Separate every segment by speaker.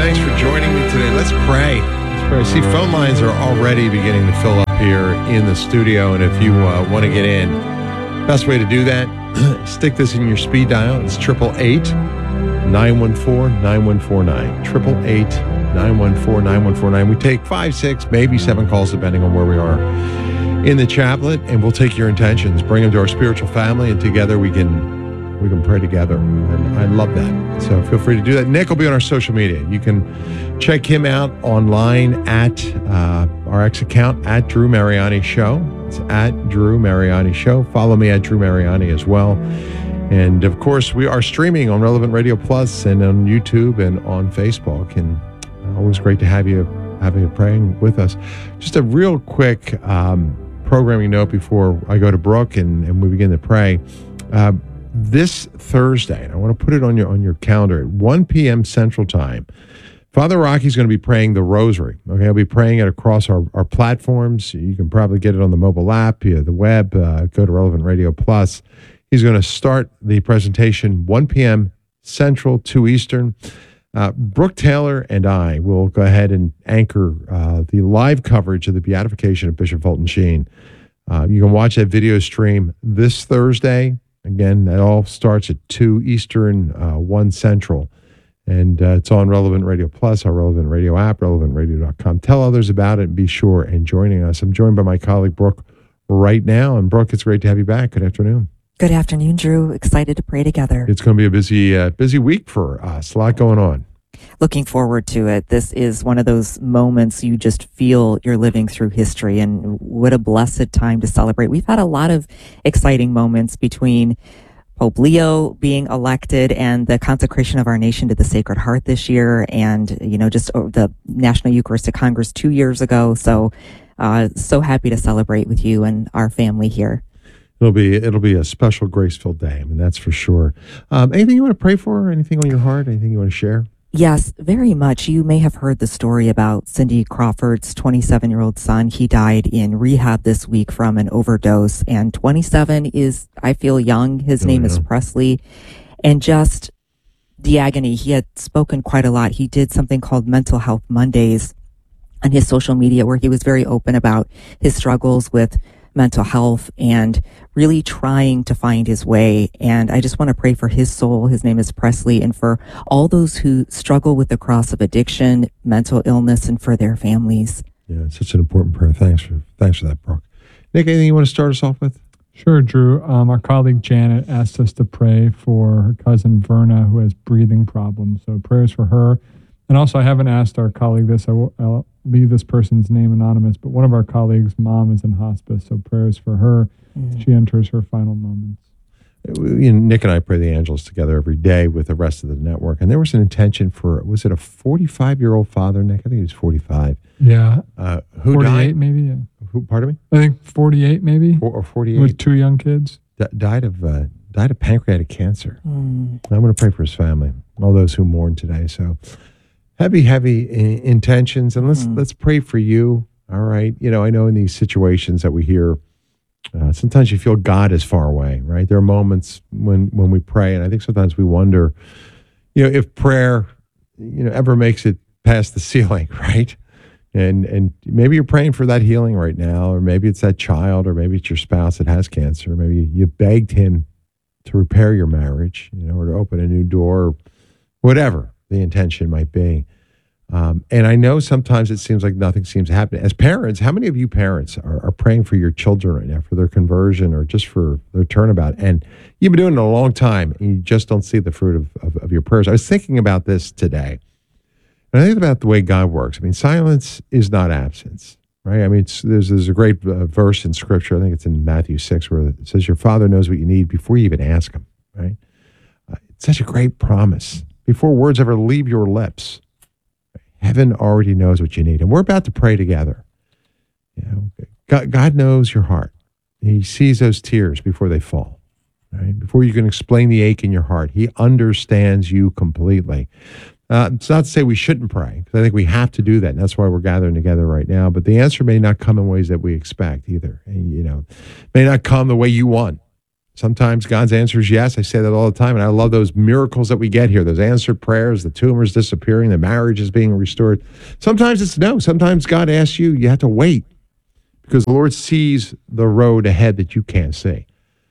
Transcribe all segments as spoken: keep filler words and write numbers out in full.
Speaker 1: Thanks for joining me today. Let's pray. Let's pray. I see phone lines are already beginning to fill up here in the studio, and if you uh, want to get in, best way to do that, stick this in your speed dial. It's triple eight nine one four nine one four nine. Triple eight nine one four nine one four nine. We take five, six, maybe seven calls depending on where we are in the chaplet, and we'll take your intentions, bring them to our spiritual family, and together we can we can pray together. And I love that. So feel free to do that. Nick will be on our social media. You can check him out online at uh, our X account at Drew Mariani Show. It's at Drew Mariani Show. Follow me at Drew Mariani as well. And of course, we are streaming on Relevant Radio Plus and on YouTube and on Facebook. And always great to have you having you praying with us. Just a real quick um, programming note before I go to Brooke and, and we begin to pray. Uh, this Thursday, and I want to put it on your on your calendar at one p.m. Central Time, Father Rocky's going to be praying the Rosary. Okay, I'll be praying it across our, our platforms. You can probably get it on the mobile app, via the web. Uh, go to Relevant Radio Plus. He's going to start the presentation one p.m. Central, two Eastern. Uh, Brooke Taylor and I will go ahead and anchor uh, the live coverage of the beatification of Bishop Fulton Sheen. Uh, you can watch that video stream this Thursday. Again, that all starts at two Eastern, uh, one Central. And uh, it's on Relevant Radio Plus, our Relevant Radio app, relevant radio dot com. Tell others about it and be sure and joining us. I'm joined by my colleague, Brooke, right now. And Brooke, it's great to have you back. Good afternoon.
Speaker 2: Good afternoon, Drew. Excited to pray together.
Speaker 1: It's going to be a busy, uh, busy week for us. A lot going on.
Speaker 2: Looking forward to it. This is one of those moments you just feel you're living through history, and what a blessed time to celebrate. We've had a lot of exciting moments between Pope Leo being elected and the consecration of our nation to the Sacred Heart this year, and, you know, just the National Eucharistic Congress two years ago. So, uh, so happy to celebrate with you and our family here.
Speaker 1: It'll be it'll be a special, grace-filled day. I mean, that's for sure. Um, anything you want to pray for? Anything on your heart? Anything you want to share?
Speaker 2: Yes, very much. You may have heard the story about Cindy Crawford's twenty-seven-year-old son. He died in rehab this week from an overdose, and twenty-seven is, I feel, young. His oh, name yeah. is Presley. And just the agony. He had spoken quite a lot. He did something called Mental Health Mondays on his social media, where he was very open about his struggles with mental health and really trying to find his way. And I just want to pray for his soul. His name is Presley, and for all those who struggle with the cross of addiction, mental illness, and for their families.
Speaker 1: Yeah, it's such an important prayer. Thanks for thanks for that, Brooke. Nick, anything you want to start us off with?
Speaker 3: Sure, Drew. Um, our colleague Janet asked us to pray for her cousin Verna, who has breathing problems. So prayers for her. And also, I haven't asked our colleague this. I will, I'll leave this person's name anonymous, but one of our colleagues' mom is in hospice, so prayers for her. Mm. She enters her final moments.
Speaker 1: Nick and I pray the Angelus together every day with the rest of the network. And there was an intention for, was it a forty-five-year-old father, Nick? I think he was forty-five.
Speaker 3: Yeah.
Speaker 1: Uh, who
Speaker 3: forty-eight
Speaker 1: died?
Speaker 3: maybe, yeah.
Speaker 1: Who, pardon me?
Speaker 3: I think forty-eight maybe.
Speaker 1: Four, or forty-eight.
Speaker 3: With two young kids.
Speaker 1: D- died of uh, died of pancreatic cancer.
Speaker 2: Mm.
Speaker 1: I'm going to pray for his family, all those who mourn today. So heavy, heavy I- intentions. And let's, mm. let's pray for you. All right. You know, I know in these situations that we hear, Uh, sometimes you feel God is far away, right? There are moments when, when we pray, and I think sometimes we wonder, you know, if prayer, you know, ever makes it past the ceiling, right? And and maybe you're praying for that healing right now, or maybe it's that child, or maybe it's your spouse that has cancer. Maybe you begged him to repair your marriage, you know, or to open a new door, or whatever the intention might be. Um, and I know sometimes it seems like nothing seems happening. As parents, how many of you parents are, are praying for your children right now, for their conversion or just for their turnabout? And you've been doing it a long time, and you just don't see the fruit of, of, of your prayers. I was thinking about this today, and I think about the way God works. I mean, silence is not absence, right? I mean, it's, there's, there's a great uh, verse in Scripture, I think it's in Matthew six, where it says, your Father knows what you need before you even ask him, right? Uh, it's such a great promise. Before words ever leave your lips, heaven already knows what you need. And we're about to pray together. You know, God, God knows your heart. He sees those tears before they fall, right? Before you can explain the ache in your heart. He understands you completely. Uh, it's not to say we shouldn't pray, because I think we have to do that. And that's why we're gathering together right now. But the answer may not come in ways that we expect either. And, you know, may not come the way you want. Sometimes God's answer is yes. I say that all the time. And I love those miracles that we get here, those answered prayers, the tumors disappearing, the marriage is being restored. Sometimes it's no. Sometimes God asks you, you have to wait because the Lord sees the road ahead that you can't see.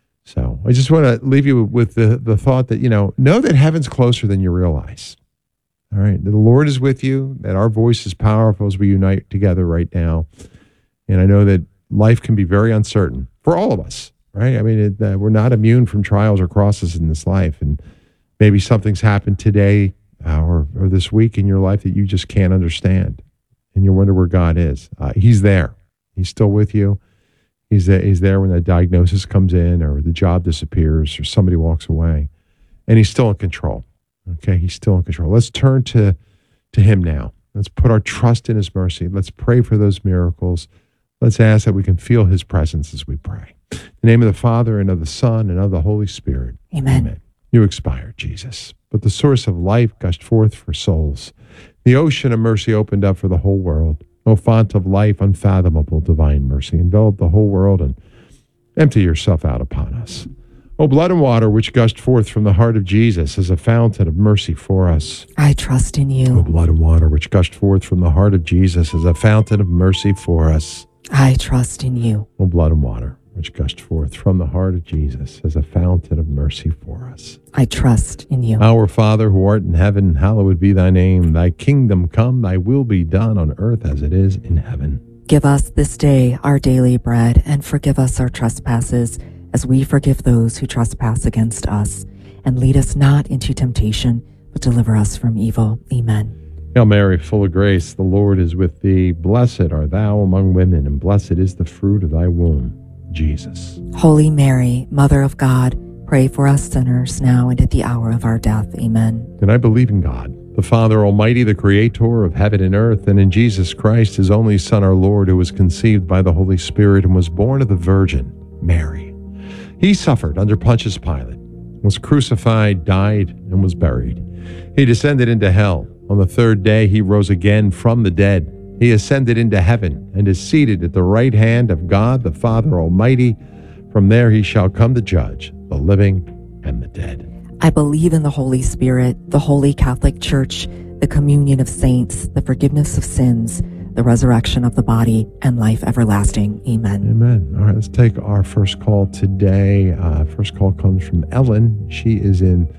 Speaker 1: So I just want to leave you with the, the thought that, you know, know that heaven's closer than you realize. All right. The Lord is with you, that our voice is powerful as we unite together right now. And I know that life can be very uncertain for all of us. Right? I mean, it, uh, we're not immune from trials or crosses in this life. And maybe something's happened today uh, or, or this week in your life that you just can't understand. And you wonder where God is. Uh, he's there. He's still with you. He's there, he's there when the diagnosis comes in or the job disappears or somebody walks away. And he's still in control. Okay? He's still in control. Let's turn to, to him now. Let's put our trust in his mercy. Let's pray for those miracles. Let's ask that we can feel his presence as we pray. In the name of the Father, and of the Son, and of the Holy Spirit.
Speaker 2: Amen.
Speaker 1: Amen. You expired, Jesus, but the source of life gushed forth for souls. The ocean of mercy opened up for the whole world. O font of life, unfathomable divine mercy, envelop the whole world and empty yourself out upon us. O blood and water which gushed forth from the heart of Jesus as a fountain of mercy for us.
Speaker 2: I trust in
Speaker 1: O
Speaker 2: you.
Speaker 1: blood and water which gushed forth from the heart of Jesus as a fountain of mercy for us.
Speaker 2: I trust in you.
Speaker 1: O blood and water which gushed forth from the heart of Jesus as a fountain of mercy for us.
Speaker 2: I trust in you.
Speaker 1: Our Father, who art in heaven, hallowed be thy name. Thy kingdom come, thy will be done on earth as it is in heaven.
Speaker 2: Give us this day our daily bread, and forgive us our trespasses, as we forgive those who trespass against us. And lead us not into temptation, but deliver us from evil. Amen.
Speaker 1: Hail Mary, full of grace, the Lord is with thee. Blessed art thou among women, and blessed is the fruit of thy womb, Jesus.
Speaker 2: Holy Mary, Mother of God, pray for us sinners now and at the hour of our death. Amen.
Speaker 1: And I believe in God, the Father Almighty, the Creator of heaven and earth, and in Jesus Christ, his only Son, our Lord, who was conceived by the Holy Spirit and was born of the Virgin Mary. He suffered under Pontius Pilate, was crucified, died, and was buried. He descended into hell. On the third day, he rose again from the dead. He ascended into heaven and is seated at the right hand of God, the Father Almighty. From there he shall come to judge the living and the dead.
Speaker 2: I believe in the Holy Spirit, the Holy Catholic Church, the communion of saints, the forgiveness of sins, the resurrection of the body, and life everlasting. Amen.
Speaker 1: Amen. All right, let's take our first call today. Uh, first call comes from Ellen. She is in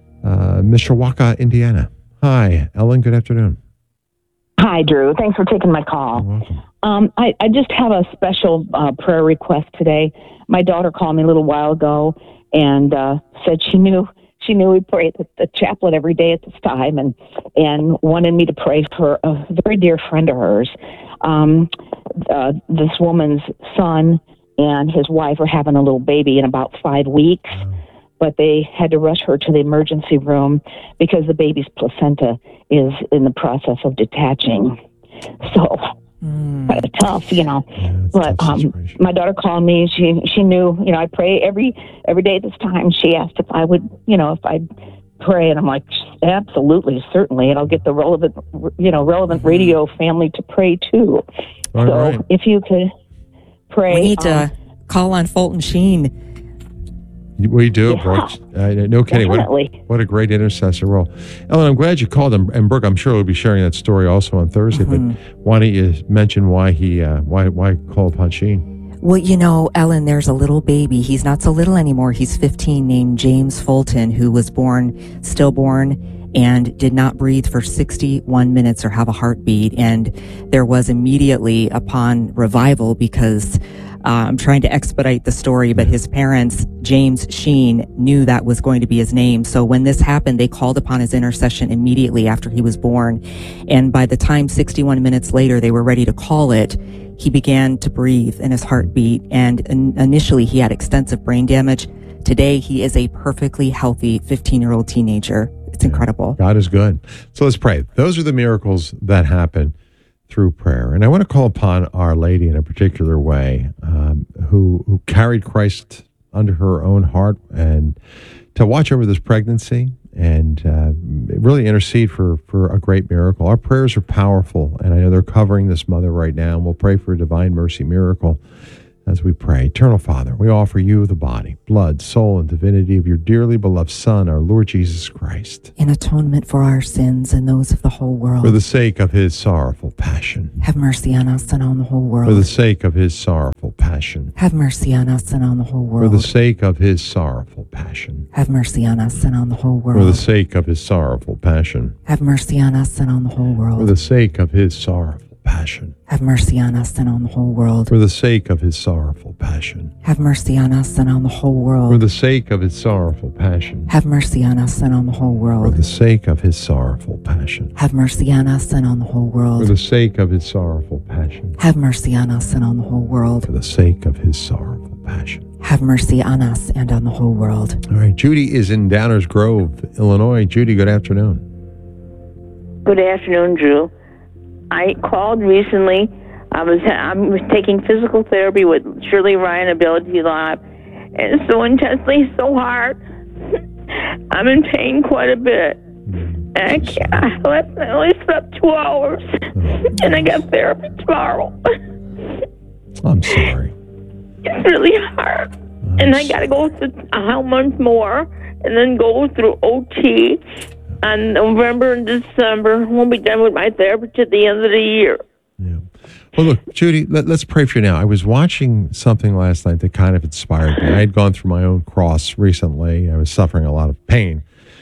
Speaker 1: uh, Mishawaka, Indiana. Hi, Ellen. Good afternoon.
Speaker 4: Hi, Drew. Thanks for taking my call.
Speaker 1: You're welcome.
Speaker 4: Um, I, I just have a special uh, prayer request today. My daughter called me a little while ago and uh, said she knew she knew we prayed at the chaplet every day at this time, and and wanted me to pray for a very dear friend of hers. Um, uh, this woman's son and his wife are having a little baby in about five weeks. But they had to rush her to the emergency room because the baby's placenta is in the process of detaching. So,
Speaker 2: Mm.
Speaker 4: kind of tough, you know.
Speaker 1: Yeah, it's a
Speaker 4: But
Speaker 1: tough
Speaker 4: um,
Speaker 1: situation.
Speaker 4: my daughter called me. She she knew, you know, I pray every every day at this time. She asked if I would, you know, if I'd pray, and I'm like, absolutely, certainly, and I'll get the relevant, you know, relevant radio family to pray too.
Speaker 1: All
Speaker 4: so,
Speaker 1: right.
Speaker 4: if you could pray,
Speaker 2: We need to
Speaker 4: um,
Speaker 2: call on Fulton Sheen.
Speaker 1: We do,
Speaker 4: Yeah,
Speaker 1: Brooke. Uh, no kidding. What a,
Speaker 4: definitely.
Speaker 1: what a great intercessor role. Ellen, I'm glad you called him. And Brooke, I'm sure we'll be sharing that story also on Thursday.
Speaker 2: Mhm.
Speaker 1: But why don't you mention why he, uh, why, why call upon Sheen?
Speaker 2: Well, you know, Ellen, there's a little baby. He's not so little anymore. He's fifteen, named James Fulton, who was born stillborn and did not breathe for sixty-one minutes or have a heartbeat. And there was immediately upon revival, because uh, I'm trying to expedite the story, but his parents, James Sheen, knew that was going to be his name. So when this happened, they called upon his intercession immediately after he was born. And by the time sixty-one minutes later, they were ready to call it, he began to breathe and his heart beat. And in, initially, he had extensive brain damage. Today, he is a perfectly healthy fifteen-year-old teenager. It's incredible.
Speaker 1: God is good. So let's pray. Those are the miracles that happen through prayer. And I want to call upon Our Lady in a particular way, um, who, who carried Christ under her own heart, and to watch over this pregnancy and uh, really intercede for, for a great miracle. Our prayers are powerful, and I know they're covering this mother right now, and we'll pray for a divine mercy miracle as we pray. Eternal Father, we offer you the body, blood, soul, and divinity of your dearly beloved Son, our Lord Jesus Christ,
Speaker 2: in atonement for our sins and those of the whole world.
Speaker 1: for the sake of his sorrowful passion.
Speaker 2: Have mercy on us and on the whole world.
Speaker 1: For the sake of his sorrowful passion.
Speaker 2: Have mercy on us and on the whole
Speaker 1: For
Speaker 2: world.
Speaker 1: the sake of his sorrowful passion.
Speaker 2: Have mercy on us and on the whole
Speaker 1: For the
Speaker 2: world.
Speaker 1: sake of his sorrowful passion.
Speaker 2: Have mercy on us and on the whole
Speaker 1: For
Speaker 2: world.
Speaker 1: the sake of his sorrowful passion.
Speaker 2: Have mercy on us and on the whole world.
Speaker 1: For the sake of his sorrowful passion.
Speaker 2: Have mercy on us and on the whole
Speaker 1: For
Speaker 2: world.
Speaker 1: the sake of his sorrowful passion.
Speaker 2: Have mercy on us and on the whole
Speaker 1: For
Speaker 2: world.
Speaker 1: the sake of his sorrowful passion.
Speaker 2: Have mercy on us and on the whole
Speaker 1: For
Speaker 2: world.
Speaker 1: the sake of his sorrowful passion.
Speaker 2: Have mercy on us and on the whole world.
Speaker 1: For the sake of his sorrowful passion.
Speaker 2: Have mercy on us and on the whole world.
Speaker 1: All right, Judy is in Downers Grove, Illinois. Judy, good afternoon.
Speaker 5: Good afternoon, Drew. I called recently. I was I was taking physical therapy with Shirley Ryan Ability Lab, and it's so intensely, so hard. I'm in pain quite a bit. And I can't. I, slept, I only slept two hours, and I got therapy tomorrow.
Speaker 1: I'm sorry.
Speaker 5: It's really hard, and I got to go to how months more, and then go through O T. On November and December, I won't be done with my therapy to the end of the year.
Speaker 1: Yeah. Well, look, Judy, let, let's pray for you now. I was watching something last night that kind of inspired me. I had gone through my own cross recently. I was suffering a lot of pain.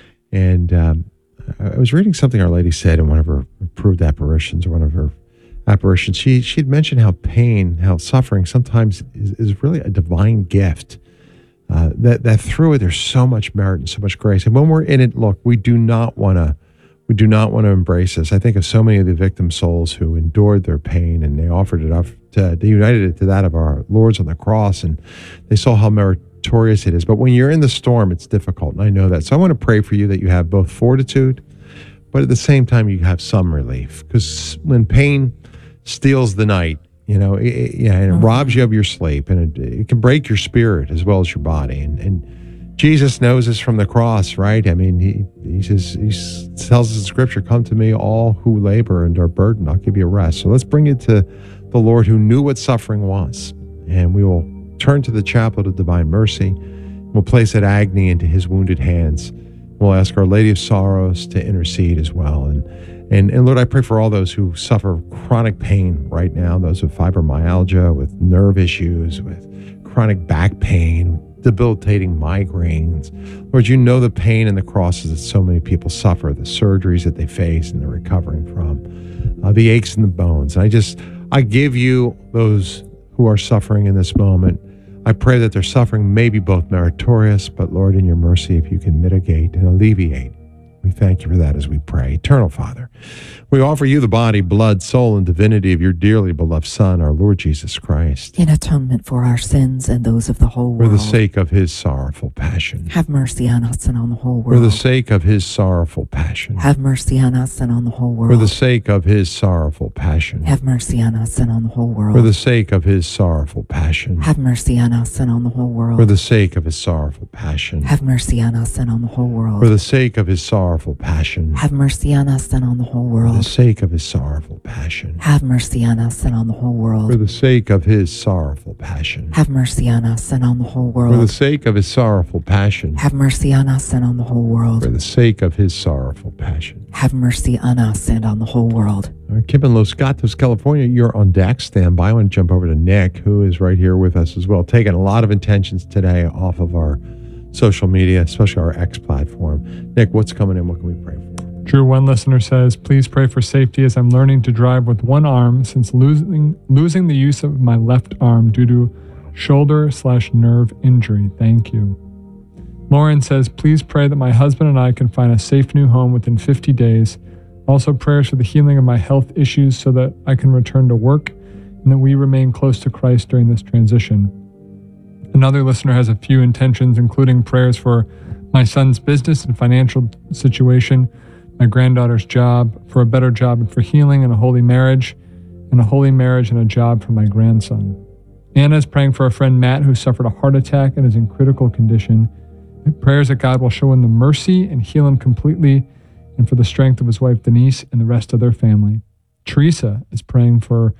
Speaker 1: And um, I was reading something Our Lady said in one of her approved apparitions or one of her apparitions. She she had mentioned how pain, how suffering sometimes is, is really a divine gift. Uh, that that through it, there's so much merit and so much grace. And when we're in it, look, we do not want to, we do not want to embrace this. I think of so many of the victim souls who endured their pain and they offered it up, to, they united it to that of our Lord's on the cross, and they saw how meritorious it is. But when you're in the storm, it's difficult, and I know that. So I want to pray for you that you have both fortitude, but at the same time, you have some relief. Because when pain steals the night, You know, it, it, yeah, and it mm-hmm. robs you of your sleep, and it, it can break your spirit as well as your body. And, and Jesus knows this from the cross, right? I mean, he he says he tells us in Scripture, "Come to me, all who labor and are burdened. I'll give you rest." So let's bring it to the Lord, who knew what suffering was, and we will turn to the chaplet of divine mercy. We'll place that agony into His wounded hands. We'll ask Our Lady of Sorrows to intercede as well. And And, and Lord, I pray for all those who suffer chronic pain right now, those with fibromyalgia, with nerve issues, with chronic back pain, debilitating migraines. Lord, you know the pain and the crosses that so many people suffer, the surgeries that they face and they're recovering from, uh, the aches in the bones. And I just, I give you those who are suffering in this moment. I pray that their suffering may be both meritorious, but Lord, in your mercy, if you can mitigate and alleviate, we thank you for that as we pray. Eternal Father, we offer you the body, blood, soul, and divinity of your dearly beloved Son, our Lord Jesus Christ,
Speaker 2: in atonement for our sins and those of the whole
Speaker 1: for
Speaker 2: world.
Speaker 1: the sake of his sorrowful passion.
Speaker 2: Have mercy on us and on the whole
Speaker 1: For
Speaker 2: world.
Speaker 1: the sake of his sorrowful passion.
Speaker 2: Have mercy on us and on the whole world.
Speaker 1: For the sake of his sorrowful passion.
Speaker 2: Have mercy on us and on the whole world.
Speaker 1: For the sake of his sorrowful passion.
Speaker 2: Have mercy on us and on the whole world.
Speaker 1: For the sake of his sorrowful passion.
Speaker 2: Have mercy on us and on the whole world.
Speaker 1: For the sake of his sorrowful passion.
Speaker 2: Have mercy on us and on the whole
Speaker 1: For the
Speaker 2: world.
Speaker 1: sake of his sorrowful passion.
Speaker 2: Have mercy on us and on the whole world.
Speaker 1: For the sake of his sorrowful passion.
Speaker 2: Have mercy on us and on the whole
Speaker 1: For the
Speaker 2: world.
Speaker 1: sake of his sorrowful passion.
Speaker 2: Have mercy on us and on the whole
Speaker 1: For
Speaker 2: world.
Speaker 1: the sake of his sorrowful passion.
Speaker 2: Have mercy on us and on the whole world.
Speaker 1: All right, Kim in Los Gatos, California, you're on deck. Stand by. I want to jump over to Nick, who is right here with us as well, taking a lot of intentions today off of our social media, especially our X platform. Nick, what's coming in? What can we pray for?
Speaker 3: Drew, one listener says, please pray for safety as I'm learning to drive with one arm since losing losing the use of my left arm due to shoulder slash nerve injury. Thank you. Lauren says, please pray that my husband and I can find a safe new home within fifty days. Also prayers for the healing of my health issues so that I can return to work and that we remain close to Christ during this transition. Another listener has a few intentions, including prayers for my son's business and financial situation, my granddaughter's job, for a better job and for healing and a holy marriage, and a holy marriage and a job for my grandson. Anna is praying for a friend Matt who suffered a heart attack and is in critical condition. Prayers that God will show him the mercy and heal him completely, and for the strength of his wife Denise and the rest of their family. Teresa is praying for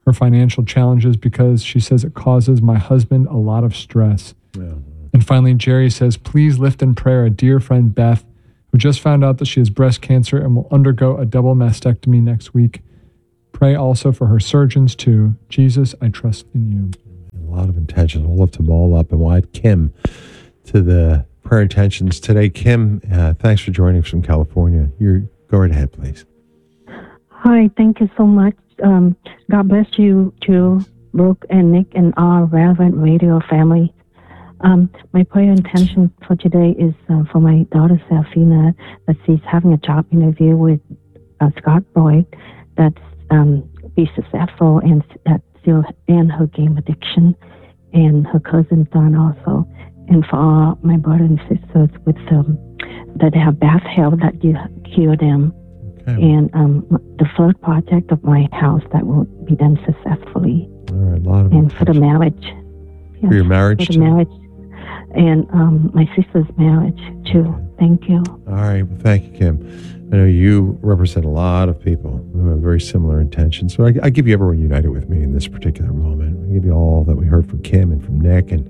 Speaker 3: her financial challenges because she says it causes my husband a lot of stress.
Speaker 1: Yeah.
Speaker 3: And finally, Jerry says, please lift in prayer a dear friend, Beth, who just found out that she has breast cancer and will undergo a double mastectomy next week. Pray also for her surgeons, too. Jesus, I trust in you.
Speaker 1: A lot of intentions. We'll lift them all up and we'll add Kim to the prayer intentions today. Kim, uh, thanks for joining us from California. You go right ahead, please.
Speaker 6: Hi, thank you so much. Um, God bless you, too, Brooke and Nick and our Relevant Radio family. Um, my prayer intention for today is uh, for my daughter, Safina, that she's having a job interview with uh, Scott Boyd, that's um, be successful and that she'll end her game addiction, and her cousin Don also. And for all my brothers and sisters with um, that have bad health, that you cure them.
Speaker 1: Okay.
Speaker 6: And um, the first project of my house that will be done successfully.
Speaker 1: All right, a lot of
Speaker 6: And for the marriage. Yes,
Speaker 1: For your marriage,
Speaker 6: For the
Speaker 1: too?
Speaker 6: marriage. And um, my sister's marriage, too.
Speaker 1: Okay.
Speaker 6: Thank you.
Speaker 1: All right. Well, thank you, Kim. I know you represent a lot of people who have very similar intentions. So I, I give you everyone united with me in this particular moment. I give you all that we heard from Kim and from Nick and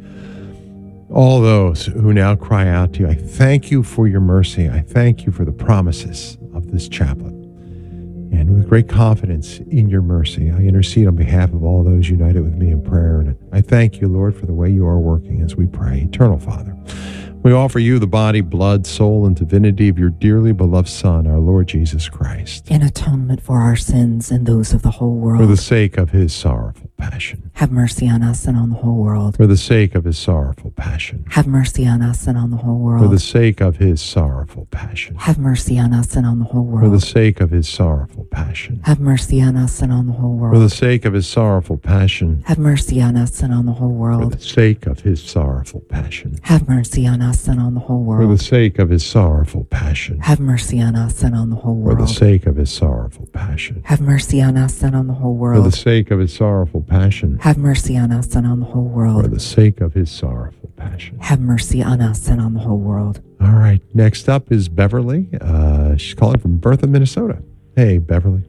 Speaker 1: all those who now cry out to you. I thank you for your mercy. I thank you for the promises of this chaplet. And with great confidence in your mercy, I intercede on behalf of all those united with me in prayer. And I thank you, Lord, for the way you are working as we pray. Eternal Father, we offer you the body, blood, soul, and divinity of your dearly beloved Son, our Lord Jesus Christ,
Speaker 2: In atonement for our sins and those of the whole
Speaker 1: for the
Speaker 2: world.
Speaker 1: sake of his sorrowful passion.
Speaker 2: Have mercy on us and on the whole world.
Speaker 1: For the sake of his sorrowful passion.
Speaker 2: Have mercy on us and on the whole
Speaker 1: For the
Speaker 2: world.
Speaker 1: sake of his sorrowful passion.
Speaker 2: Have mercy on us and on the whole
Speaker 1: For the
Speaker 2: world.
Speaker 1: sake of his sorrowful passion.
Speaker 2: Have mercy on us and on the whole
Speaker 1: For the
Speaker 2: world.
Speaker 1: sake of his sorrowful passion.
Speaker 2: Have mercy on us and on the whole
Speaker 1: For the
Speaker 2: world.
Speaker 1: sake of his sorrowful passion.
Speaker 2: Have mercy on us and on the whole
Speaker 1: For the
Speaker 2: world.
Speaker 1: sake of his sorrowful passion.
Speaker 2: Have mercy on us and on the whole
Speaker 1: For the
Speaker 2: world.
Speaker 1: sake of his sorrowful passion.
Speaker 2: Have mercy on us and on the whole
Speaker 1: For the
Speaker 2: world.
Speaker 1: sake of his sorrowful passion.
Speaker 2: Have mercy on us and on the whole
Speaker 1: For
Speaker 2: world.
Speaker 1: the sake of his sorrowful passion.
Speaker 2: Have mercy on us and on the whole world.
Speaker 1: All right. Next up is Beverly. Uh, she's calling from Bertha, Minnesota. Hey, Beverly.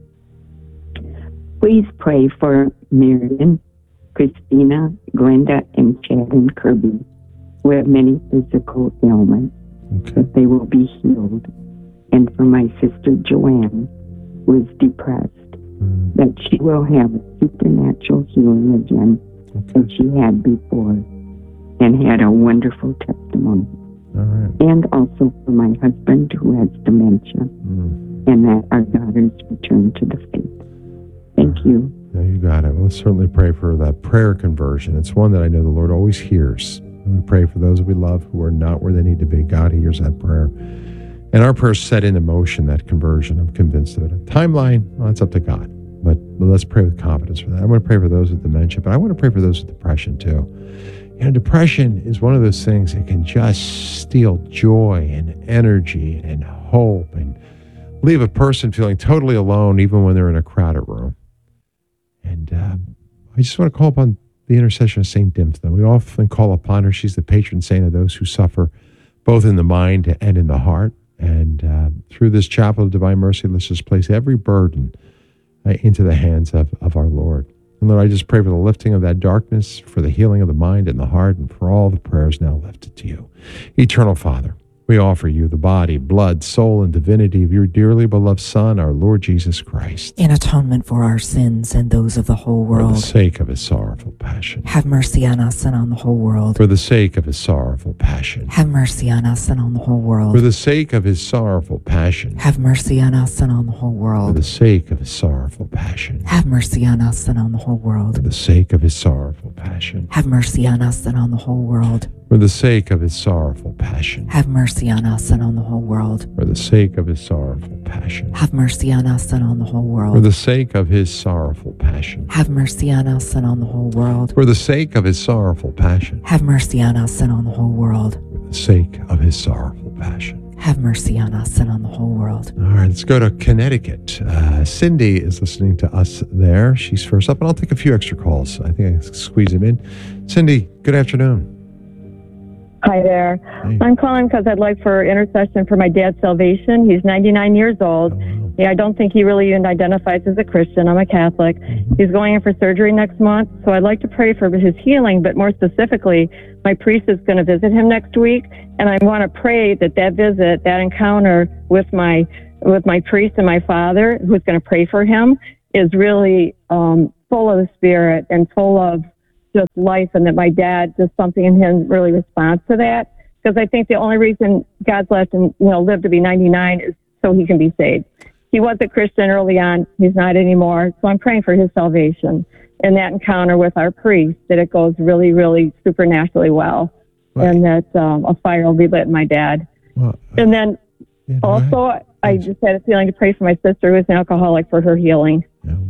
Speaker 7: Please pray for Marion, Christina, Glenda, and Chad and Kirby, who have many physical ailments,
Speaker 1: Okay.
Speaker 7: that they will be healed. And for my sister Joanne, who is depressed,
Speaker 1: Mm,
Speaker 7: that she will have a supernatural healing again
Speaker 1: okay.
Speaker 7: as she had before, and had a wonderful testimony.
Speaker 1: All right.
Speaker 7: And also for my husband, who has dementia,
Speaker 1: Mm.
Speaker 7: and that our daughters return to the faith. Thank you.
Speaker 1: No, you got it. Well, let's certainly pray for that prayer conversion. It's one that I know the Lord always hears. And we pray for those we love who are not where they need to be. God hears that prayer. And our prayers set into motion that conversion. I'm convinced of it. A timeline, well, that's up to God. But, but let's pray with confidence for that. I want to pray for those with dementia, but I want to pray for those with depression too. You know, depression is one of those things that can just steal joy and energy and hope and leave a person feeling totally alone even when they're in a crowded room. And um, I just want to call upon the intercession of Saint Dimthna. We often call upon her. She's the patron saint of those who suffer both in the mind and in the heart. And uh, through this chapel of divine mercy, let's just place every burden uh, into the hands of, of our Lord. And Lord, I just pray for the lifting of that darkness, for the healing of the mind and the heart, and for all the prayers now lifted to you. Eternal Father, we offer you the body, blood, soul, and divinity of your dearly beloved Son, our Lord Jesus Christ,
Speaker 2: In atonement for our sins and those of the whole
Speaker 1: for the
Speaker 2: world.
Speaker 1: sake of his sorrowful passion.
Speaker 2: Have mercy on us and on the whole world.
Speaker 1: For the sake of his sorrowful passion.
Speaker 2: Have mercy on us and on the whole
Speaker 1: For
Speaker 2: world.
Speaker 1: the sake of his sorrowful passion.
Speaker 2: Have mercy on us and on the whole
Speaker 1: For
Speaker 2: world.
Speaker 1: the sake of his sorrowful passion.
Speaker 2: Have mercy on us and on the whole
Speaker 1: For
Speaker 2: world.
Speaker 1: the sake of his sorrowful passion.
Speaker 2: Have mercy on us and on the whole world.
Speaker 1: For the sake of his sorrowful passion.
Speaker 2: Have mercy on us and on the whole world.
Speaker 1: For the sake of his sorrowful passion.
Speaker 2: Have mercy on us and on the whole
Speaker 1: For
Speaker 2: world.
Speaker 1: the sake of his sorrowful passion.
Speaker 2: Have mercy on us and on the whole world.
Speaker 1: For the sake of his sorrowful passion.
Speaker 2: Have mercy on us and on the whole world.
Speaker 1: For the sake of his sorrowful passion.
Speaker 2: Have mercy on us and on the whole world.
Speaker 1: All right, let's go to Connecticut. Uh, Cindy is listening to us there. She's first up, and I'll take a few extra calls. I think I can squeeze them in. Cindy, good afternoon.
Speaker 8: Hi there.
Speaker 1: Hey.
Speaker 8: I'm calling because I'd like for intercession for my dad's salvation. He's ninety-nine years
Speaker 1: Oh,
Speaker 8: old.
Speaker 1: wow.
Speaker 8: Yeah, I don't think he really even identifies as a Christian. I'm a Catholic. He's going in for surgery next month, so I'd like to pray for his healing, but more specifically, my priest is going to visit him next week, and I want to pray that that visit, that encounter with my with my priest and my father, who's going to pray for him, is really um, full of the Spirit and full of just life, and that my dad, just something in him really responds to that. Because I think the only reason God's let him, you know, live to be ninety-nine is so he can be saved. He was a Christian early on. He's not anymore. So I'm praying for his salvation and that encounter with our priest, that it goes really, really supernaturally well. Right. And that um, a fire will be lit in my dad. Well, and then yeah, also, I just had a feeling to pray for my sister who's an alcoholic for her healing. Yeah.